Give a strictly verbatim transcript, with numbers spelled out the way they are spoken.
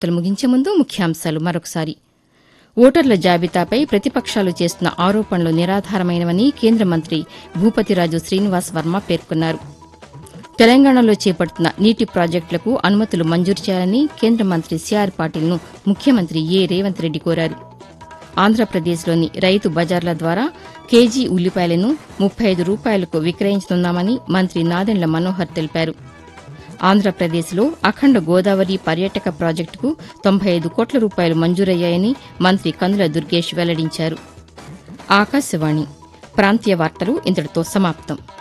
వార్తలు ముగించే ముందు ముఖ్యాంశాలు మరొకసారి. ఓటర్ల జాబితాపై ప్రతిపక్షాలు చేస్తున్న ఆరోపణలు నిరాధారమైనవని కేంద్ర మంత్రి భూపతిరాజు శ్రీనివాస్ వర్మ పేర్కొన్నారు. తెలంగాణలో చేపడుతున్న నీటి ప్రాజెక్టులకు అనుమతులు మంజూరు చేయాలని కేంద్ర మంత్రి సీఆర్ పాటిల్ను ముఖ్యమంత్రి ఏ రేవంత్ రెడ్డి కోరారు. ఆంధ్రప్రదేశ్లోని రైతు బజార్ల ద్వారా కేజీ ఉల్లిపాయలను ముప్పై ఐదు రూపాయలకు విక్రయించనున్నామని మంత్రి నాదెండ్ల మనోహర్ తెలిపారు. ఆంధ్రప్రదేశ్లో అఖండ గోదావరి పర్యాటక ప్రాజెక్టుకు తొంభై ఐదు కోట్ల రూపాయలు మంజూరయ్యాయని మంత్రి కందుల దుర్గేష్ వెల్లడించారు. ఆకాశవాణి ప్రాంతీయ వార్తలు ఇంతటితో సమాప్తం.